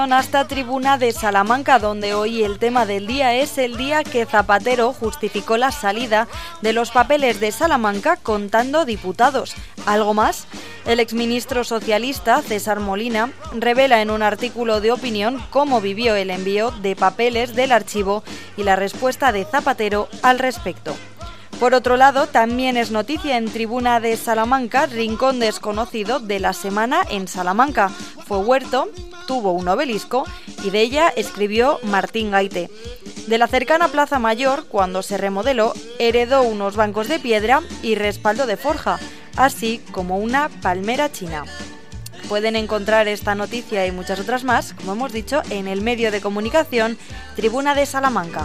Hasta Tribuna de Salamanca, donde hoy el tema del día es el día que Zapatero justificó la salida de los papeles de Salamanca contando diputados. ¿Algo más? El exministro socialista César Molina revela en un artículo de opinión cómo vivió el envío de papeles del archivo y la respuesta de Zapatero al respecto. Por otro lado, también es noticia en Tribuna de Salamanca, rincón desconocido de la semana en Salamanca. Fue huerto, tuvo un obelisco y de ella escribió Martín Gaite. De la cercana Plaza Mayor, cuando se remodeló, heredó unos bancos de piedra y respaldo de forja, así como una palmera china. Pueden encontrar esta noticia y muchas otras más, como hemos dicho, en el medio de comunicación Tribuna de Salamanca.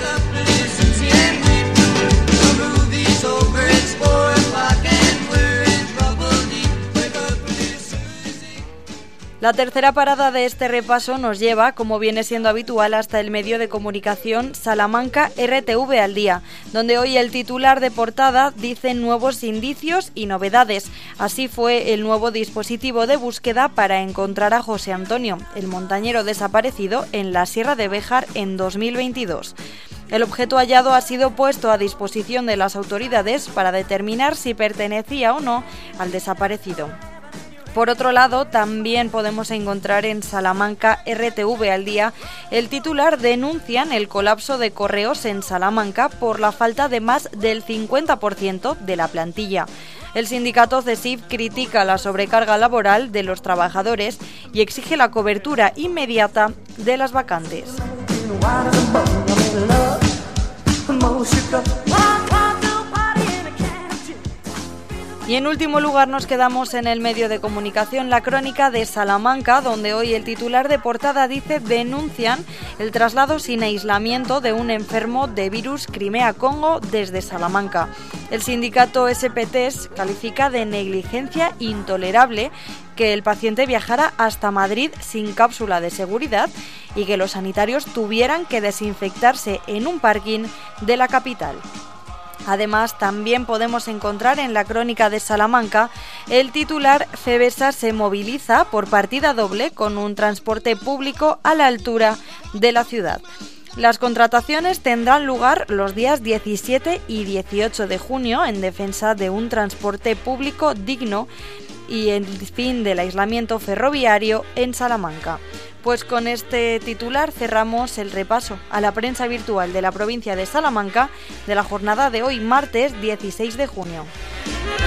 La tercera parada de este repaso nos lleva, como viene siendo habitual, hasta el medio de comunicación Salamanca RTV al día, donde hoy el titular de portada dice nuevos indicios y novedades. Así fue el nuevo dispositivo de búsqueda para encontrar a José Antonio, el montañero desaparecido en la Sierra de Béjar en 2022. El objeto hallado ha sido puesto a disposición de las autoridades para determinar si pertenecía o no al desaparecido. Por otro lado, también podemos encontrar en Salamanca RTV al día el titular denuncian el colapso de correos en Salamanca por la falta de más del 50% de la plantilla. El sindicato CESIF critica la sobrecarga laboral de los trabajadores y exige la cobertura inmediata de las vacantes. Y en último lugar nos quedamos en el medio de comunicación La Crónica de Salamanca, donde hoy el titular de portada dice denuncian el traslado sin aislamiento de un enfermo de virus Crimea-Congo desde Salamanca. El sindicato SPTs califica de negligencia intolerable que el paciente viajara hasta Madrid sin cápsula de seguridad y que los sanitarios tuvieran que desinfectarse en un parking de la capital. Además, también podemos encontrar en La Crónica de Salamanca el titular Fevesa se moviliza por partida doble con un transporte público a la altura de la ciudad. Las contrataciones tendrán lugar los días 17 y 18 de junio en defensa de un transporte público digno y el fin del aislamiento ferroviario en Salamanca. Pues con este titular cerramos el repaso a la prensa virtual de la provincia de Salamanca de la jornada de hoy, martes 16 de junio.